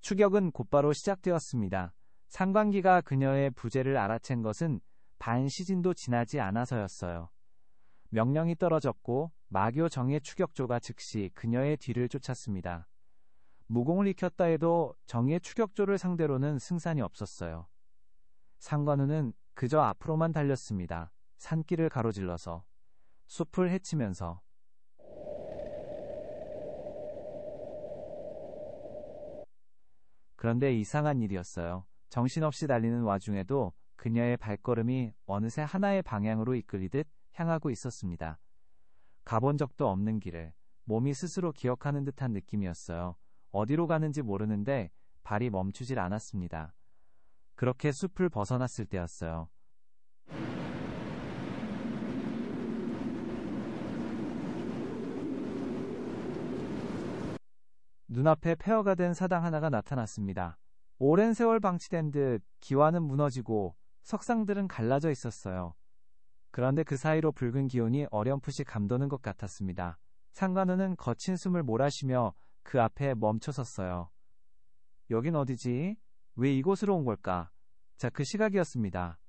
추격은 곧바로 시작되었습니다. 상관기가 그녀의 부재를 알아챈 것은 반 시즌도 지나지 않아서였어요. 명령이 떨어졌고 마교 정예 추격조가 즉시 그녀의 뒤를 쫓았습니다. 무공을 익혔다 해도 정예 추격조를 상대로는 승산이 없었어요. 상관우는 그저 앞으로만 달렸습니다. 산길을 가로질러서, 숲을 헤치면서. 그런데 이상한 일이었어요. 정신없이 달리는 와중에도 그녀의 발걸음이 어느새 하나의 방향으로 이끌리듯 향하고 있었습니다. 가본 적도 없는 길을 몸이 스스로 기억하는 듯한 느낌이었어요. 어디로 가는지 모르는데 발이 멈추질 않았습니다. 그렇게 숲을 벗어났을 때였어요. 눈앞에 폐허가 된 사당 하나가 나타났습니다. 오랜 세월 방치된 듯 기와는 무너지고 석상들은 갈라져 있었어요. 그런데 그 사이로 붉은 기운이 어렴풋이 감도는 것 같았습니다. 상관우는 거친 숨을 몰아쉬며 그 앞에 멈춰섰어요. 여긴 어디지? 왜 이곳으로 온 걸까? 자, 그 시각이었습니다.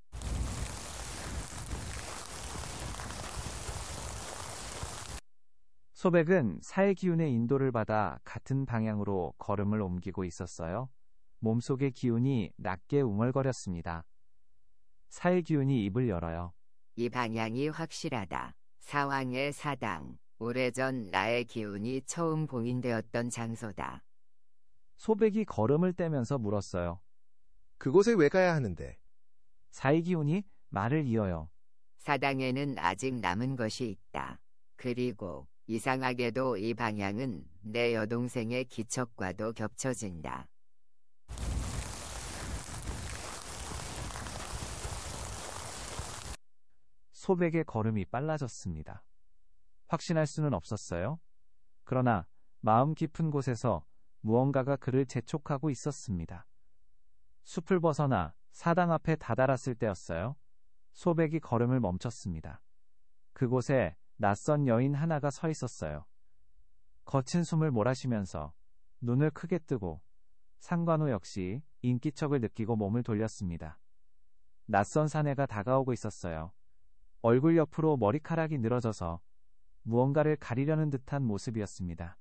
소백은 사의 기운의 인도를 받아 같은 방향으로 걸음을 옮기고 있었어요. 몸속의 기운이 낮게 웅얼거렸습니다. 사의 기운이 입을 열어요. 이 방향이 확실하다. 사왕의 사당. 오래전 나의 기운이 처음 봉인되었던 장소다. 소백이 걸음을 떼면서 물었어요. 그곳에 왜 가야 하는데? 사의 기운이 말을 이어요. 사당에는 아직 남은 것이 있다. 그리고 이상하게도 이 방향은 내 여동생의 기척과도 겹쳐진다. 소백의 걸음이 빨라졌습니다. 확신할 수는 없었어요. 그러나 마음 깊은 곳에서 무언가가 그를 재촉하고 있었습니다. 숲을 벗어나 사당 앞에 다다랐을 때였어요. 소백이 걸음을 멈췄습니다. 그곳에 낯선 여인 하나가 서 있었어요. 거친 숨을 몰아쉬면서 눈을 크게 뜨고 상관우 역시 인기척을 느끼고 몸을 돌렸습니다. 낯선 사내가 다가오고 있었어요. 얼굴 옆으로 머리카락이 늘어져서 무언가를 가리려는 듯한 모습이었습니다.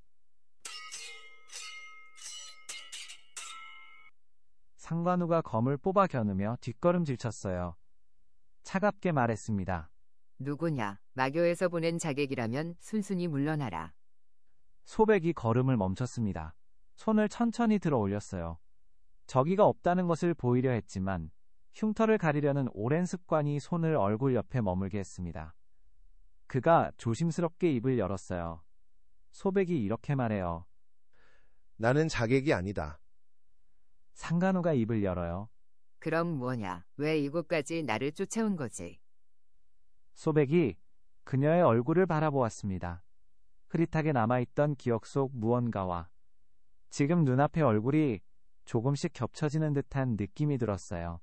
상관우가 검을 뽑아 겨누며 뒷걸음질 쳤어요. 차갑게 말했습니다. 누구냐? 마교에서 보낸 자객이라면 순순히 물러나라. 소백이 걸음을 멈췄습니다. 손을 천천히 들어 올렸어요. 적이가 없다는 것을 보이려 했지만 흉터를 가리려는 오랜 습관이 손을 얼굴 옆에 머물게 했습니다. 그가 조심스럽게 입을 열었어요. 소백이 이렇게 말해요. 나는 자객이 아니다. 상관우가 입을 열어요. 그럼 뭐냐? 왜 이곳까지 나를 쫓아온 거지? 소백이 그녀의 얼굴을 바라보았습니다. 흐릿하게 남아있던 기억 속 무언가와 지금 눈앞의 얼굴이 조금씩 겹쳐지는 듯한 느낌이 들었어요.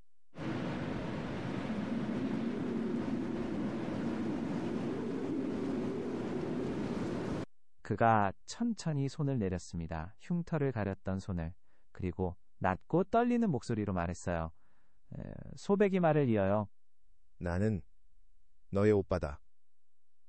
그가 천천히 손을 내렸습니다. 흉터를 가렸던 손을. 그리고 낮고 떨리는 목소리로 말했어요. 소백이 말을 이어요. 나는 너의 오빠다.